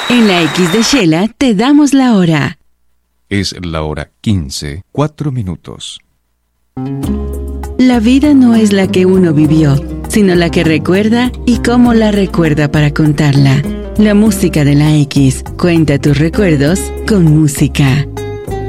En la X de Shela te damos la hora. Es la hora 15, 4 minutos. La vida no es la que uno vivió, sino la que recuerda y cómo la recuerda para contarla. La música de la X. Cuenta tus recuerdos con música.